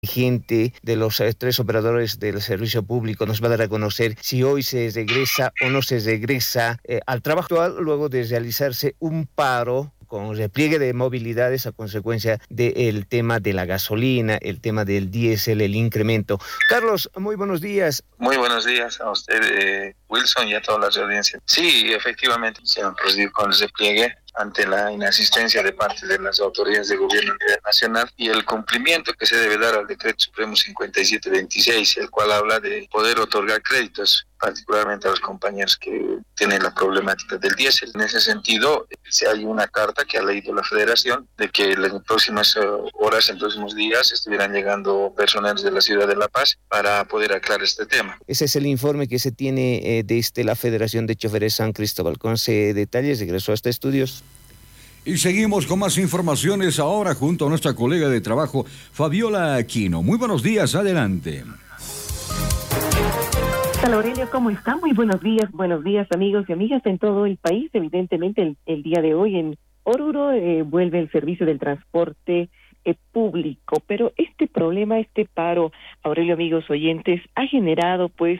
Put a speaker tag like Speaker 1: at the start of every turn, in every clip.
Speaker 1: Gente de los tres operadores del servicio público nos va a dar a conocer si hoy se regresa o no se regresa al trabajo actual luego de realizarse un paro con repliegue de movilidades a consecuencia del tema de la gasolina, el tema del diésel, el incremento. Carlos, muy buenos días.
Speaker 2: Muy buenos días a usted, Wilson, y a toda la audiencia. Sí, efectivamente, se han procedido con el repliegue ante la inasistencia de parte de las autoridades de gobierno a nivel nacional y el cumplimiento que se debe dar al Decreto Supremo 5726, el cual habla de poder otorgar créditos, particularmente a los compañeros que tienen la problemática del diésel. En ese sentido, hay una carta que ha leído la Federación de que en las próximas horas, en próximos días, estuvieran llegando personal de la ciudad de La Paz para poder aclarar este tema.
Speaker 1: Ese es el informe que se tiene desde la Federación de Choferes San Cristóbal. Con detalles, regresó hasta estudios.
Speaker 3: Y seguimos con más informaciones ahora junto a nuestra colega de trabajo, Fabiola Aquino. Muy buenos días, adelante.
Speaker 4: Hola Aurelio, ¿cómo está? Muy buenos días amigos y amigas en todo el país. Evidentemente el día de hoy en Oruro vuelve el servicio del transporte público, pero este problema, este paro, Aurelio, amigos oyentes, ha generado pues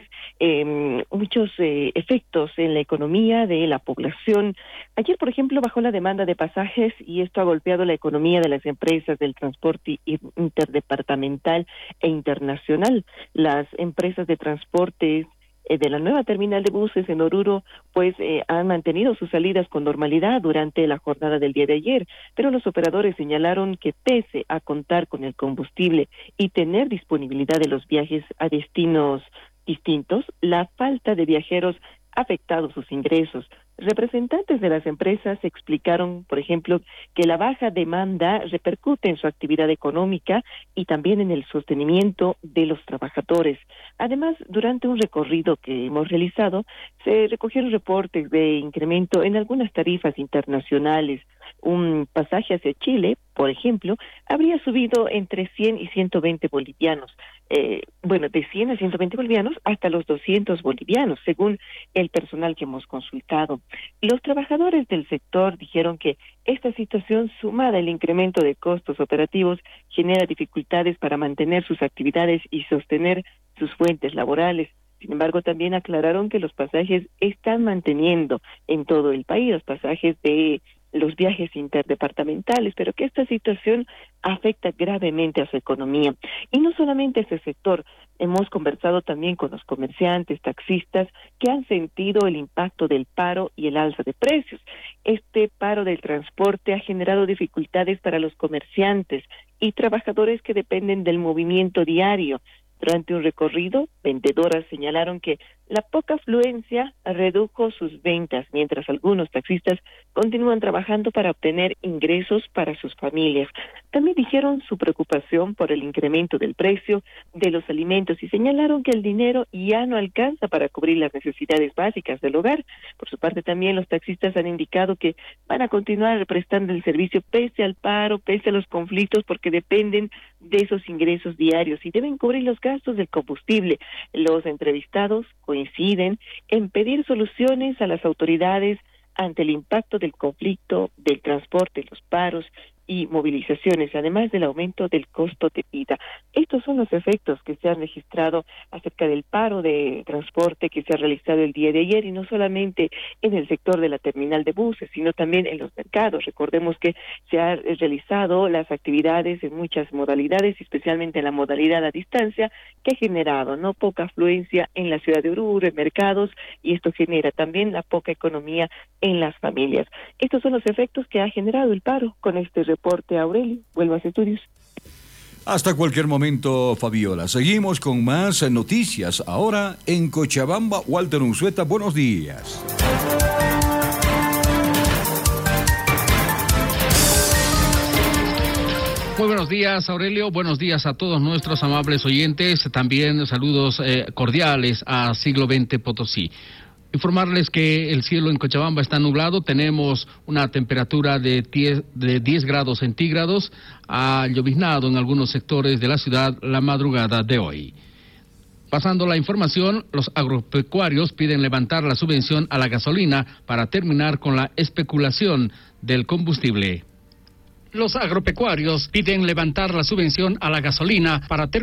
Speaker 4: muchos efectos en la economía de la población. Ayer, por ejemplo, bajó la demanda de pasajes y esto ha golpeado la economía de las empresas del transporte interdepartamental e internacional. Las empresas de transportes de la nueva terminal de buses en Oruro, pues han mantenido sus salidas con normalidad durante la jornada del día de ayer, pero los operadores señalaron que pese a contar con el combustible y tener disponibilidad de los viajes a destinos distintos, la falta de viajeros ha afectado sus ingresos. Representantes de las empresas explicaron, por ejemplo, que la baja demanda repercute en su actividad económica y también en el sostenimiento de los trabajadores. Además, durante un recorrido que hemos realizado, se recogieron reportes de incremento en algunas tarifas internacionales. Un pasaje hacia Chile, por ejemplo, habría subido entre 100 y 120 bolivianos. De 100 a 120 bolivianos hasta los 200 bolivianos, según el personal que hemos consultado. Los trabajadores del sector dijeron que esta situación, sumada al incremento de costos operativos, genera dificultades para mantener sus actividades y sostener sus fuentes laborales. Sin embargo, también aclararon que los pasajes están manteniendo en todo el país, los pasajes de los viajes interdepartamentales, pero que esta situación afecta gravemente a su economía. Y no solamente ese sector, hemos conversado también con los comerciantes, taxistas, que han sentido el impacto del paro y el alza de precios. Este paro del transporte ha generado dificultades para los comerciantes y trabajadores que dependen del movimiento diario. Durante un recorrido, vendedoras señalaron que la poca afluencia redujo sus ventas, mientras algunos taxistas continúan trabajando para obtener ingresos para sus familias. También dijeron su preocupación por el incremento del precio de los alimentos y señalaron que el dinero ya no alcanza para cubrir las necesidades básicas del hogar. Por su parte, también los taxistas han indicado que van a continuar prestando el servicio pese al paro, pese a los conflictos, porque dependen de esos ingresos diarios y deben cubrir los gastos del combustible. Los entrevistados coinciden en pedir soluciones a las autoridades ante el impacto del conflicto, del transporte, los paros y movilizaciones, además del aumento del costo de vida. Estos son los efectos que se han registrado acerca del paro de transporte que se ha realizado el día de ayer, y no solamente en el sector de la terminal de buses, sino también en los mercados. Recordemos que se han realizado las actividades en muchas modalidades, especialmente en la modalidad a distancia, que ha generado no poca afluencia en la ciudad de Oruro, en mercados, y esto genera también la poca economía en las familias. Estos son los efectos que ha generado el paro. Con este reporte, Aurelio, vuelvo a los estudios.
Speaker 3: Hasta cualquier momento, Fabiola. Seguimos con más noticias. Ahora en Cochabamba, Walter Unzueta, buenos días.
Speaker 5: Muy buenos días, Aurelio. Buenos días a todos nuestros amables oyentes. También saludos cordiales a Siglo XX Potosí. Informarles que el cielo en Cochabamba está nublado, tenemos una temperatura de 10 grados centígrados, ha lloviznado en algunos sectores de la ciudad la madrugada de hoy. Pasando la información, los agropecuarios piden levantar la subvención a la gasolina para terminar con la especulación del combustible. Los agropecuarios piden levantar la subvención a la gasolina para